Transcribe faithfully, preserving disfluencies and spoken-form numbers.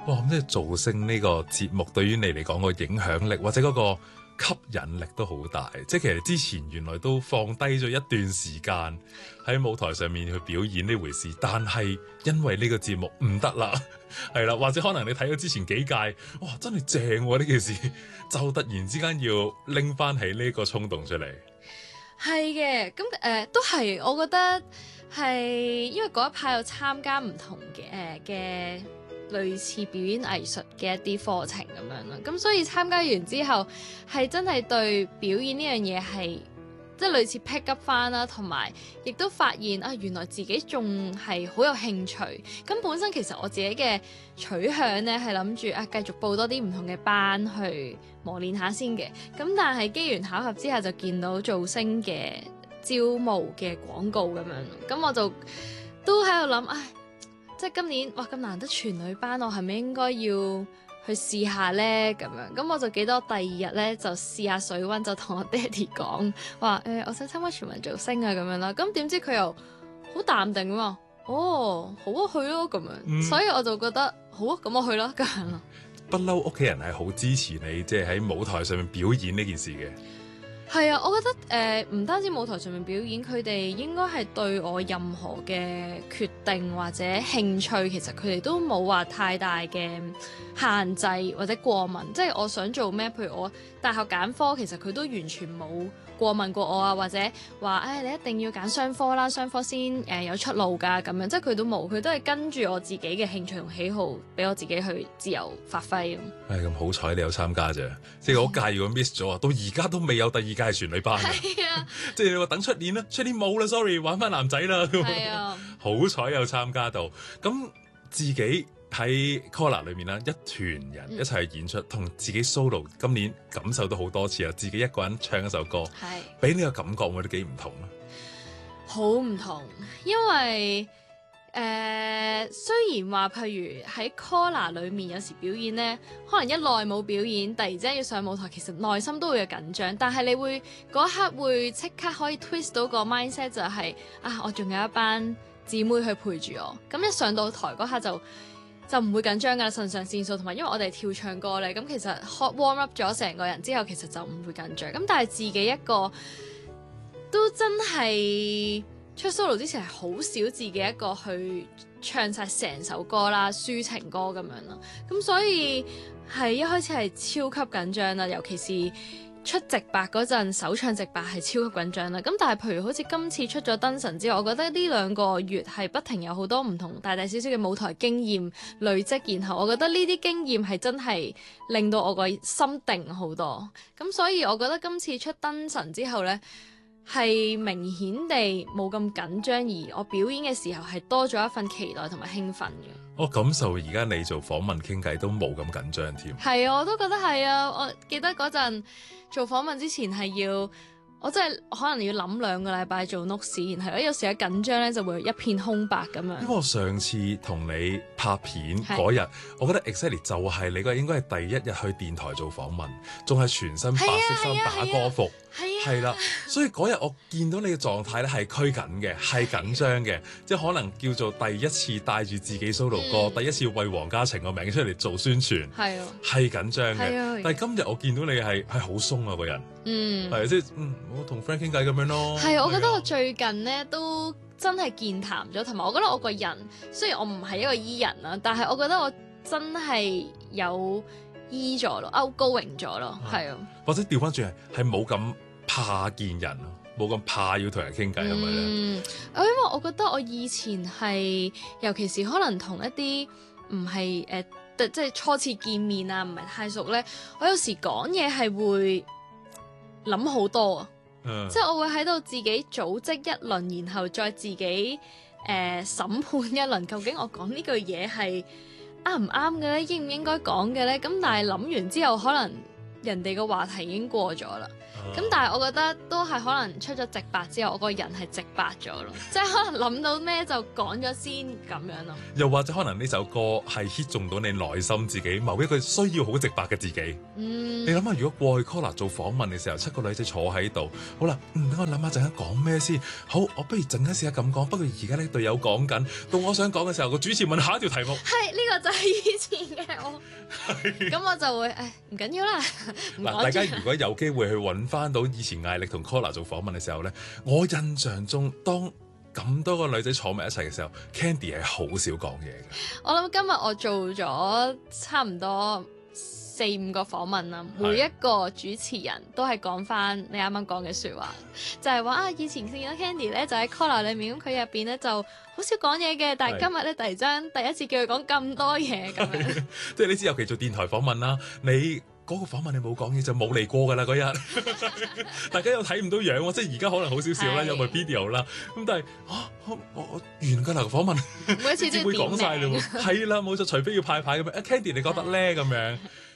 哇！咁即係造星呢個節目對於你嚟講個影響力或者嗰個吸引力都好大。即係其實之前原來都放低咗一段時間喺舞台上面去表演呢回事，但係因為呢個節目唔得啦，係啦，或者可能你睇咗之前幾屆，哇！真係正喎呢件事，就突然之間要拎翻起呢個衝動出嚟。 係嘅，咁誒、呃、都係，我覺得係因為嗰一排有參加唔同嘅誒嘅類似表演藝術嘅一啲課程咁樣啦，咁所以參加完之後係真係對表演呢樣嘢係即係類似 pick up 翻啦，同埋亦都發現啊原來自己仲係好有興趣。咁本身其實我自己嘅取向呢係諗住啊繼續報多啲唔同嘅班去磨練下先嘅，咁但係機緣巧合之下就見到造星嘅招募嘅廣告咁樣，咁我就都喺度諗，唉，即係今年哇咁難得全女班，我係咪應該要去試下呢？咁樣，咁我就記得我第二日呢，就試下水溫，就同我爹哋講話誒，我想參加全民造星啊咁樣啦。咁點知佢又好淡定啊嘛，哦，好啊，去咯咁樣，嗯、所以我就覺得好啊，咁我去咯咁樣咯。 不嬲屋企人係好支持你，即係喺舞台上面表演呢件事嘅。 係啊，我覺得誒唔、呃、單止舞台上面表演，佢哋應該係對我任何嘅決定或者興趣，其實佢哋都冇話太大嘅限制或者過問。即係我想做咩，譬如我大學揀科，其實佢都完全冇過問過我啊，或者話誒、哎、你一定要揀商科啦，商科先誒、呃、有出路㗎咁樣。即係佢都冇，佢都係跟住我自己嘅興趣同喜好，俾我自己去自由發揮。 係咁好彩你有參加啫，即係嗰屆如果 miss 咗啊，到而家都未有第二屆係全女班嘅。係啊，即係你話等出年啦，出年冇啦 ，sorry， 玩翻男仔啦。係啊，好彩有參加到，咁自己喺 Collar 裏面啦，一團人一齊演出，同、嗯、自己 solo， 今年感受到好多次啊，自己一個人唱一首歌，係俾你個感覺會都幾唔同啊。 好唔同，因為。誒、呃、雖然話，譬如喺 Collar 裏面有時表演呢，可能一耐冇表演，突然之間要上舞台，其實內心都會有緊張。但係你會嗰一刻會即刻可以 twist 到個 mindset， 就係、是、啊，我仲有一班姊妹去陪住我。咁一上到台嗰刻就就唔會緊張㗎啦，腎上腺素同埋，因為我哋跳唱歌咧，咁其實 hot warm up 咗成個人之後，其實就唔會緊張。咁但係自己一個都真係。出 solo 之前係好少自己一個去唱晒成首歌啦，抒情歌咁樣啦，咁所以係一開始係超級緊張啦，尤其是出直白嗰陣，首唱直白係超級緊張啦。咁但係譬如好似今次出咗燈神之後，我覺得呢兩個月係不停有好多唔同大大小小嘅舞台經驗累積，然後我覺得呢啲經驗係真係令到我個心定好多。咁所以我覺得今次出燈神之後呢，係明顯地冇咁緊張，而我表演嘅時候係多咗一份期待同埋興奮嘅。 我感受而家你做訪問傾偈都冇咁緊張添。 係啊，我都覺得係啊。我記得嗰陣做訪問之前係要，我真係可能要諗兩個禮拜做 notes， 然後有時一緊張咧就會一片空白咁樣。 因為我上次同你拍片嗰日，是我覺得 exactly 就係你嗰日應該係第一日去電台做訪問，仲係全身白色衫打歌服。係啦，所以嗰日我見到你嘅狀態咧係拘緊嘅，係緊張嘅，即係可能叫做第一次帶住自己 solo 歌，嗯、第一次為黃家晴個名出嚟做宣傳，係啊，係緊張嘅。但係今日我見到你係係好鬆啊個人，嗯，係即係嗯，我同 friend 傾偈咁樣咯。係啊，我覺得我最近咧都真係健談咗，同埋我覺得我個人雖然我唔係一個 E 人啦，但係我覺得我真係有 E 咗咯，outgoing咗咯，係啊。或者調翻轉係係冇咁怕見人咯，冇咁怕要同人傾偈係咪咧？嗯， 因為我覺得我以前係，尤其是可能同一啲唔係誒，即係初次見面啊，唔係太熟咧，我有時講嘢係會諗好多啊，嗯、即係我會喺度自己組織一輪，然後再自己誒、呃、審判一輪，究竟我講呢句嘢係啱唔啱嘅咧，應唔應該講嘅咧？咁但係諗完之後，可能人哋個話題已經過咗啦。咁、uh, 但係我覺得都係可能出咗直白之後，我個人係直白咗咯，即係可能諗到咩就講咗先咁樣咯。 又或者可能呢首歌係 hit 中到你內心自己某一個需要好直白嘅自己。嗯，你諗下，如果過去 Collar 做訪問嘅時候，七個女仔坐喺度，好啦，嗯，等我諗下陣間講咩先。好，我不如陣間試下咁講。不過而家呢隊友講緊，到我想講嘅時候，個主持問下一條題目。 係呢、呢個就係以前嘅我。咁我就會誒唔緊要啦。 嗱，大家如果有機會去揾翻到以前艾力同 Collar 做訪問嘅時候咧，我印象中當咁多個女仔坐埋一齊嘅時候 ，Candy 係好少講嘢嘅。 我諗今日我做咗差唔多四五個訪問啦，每一個主持人都係講翻你啱啱講嘅説話，就係話啊，以前見到 Candy 咧就喺 Collar 裏面，咁佢入邊咧就好少講嘢嘅，但係今日咧突然間第一次叫佢講咁多嘢咁樣。即係你知，尤其做電台訪問啦，你。嗰個訪問你冇講嘢就冇嚟過㗎啦嗰日，大家又睇唔到樣喎，即係而家可能好少少啦，有埋 video 啦，咁但係啊，我我完㗎啦訪問， 每一次都會講晒嘞喎，係啦冇錯，除非要派牌咁樣，啊 Candy 你覺得咧咁樣，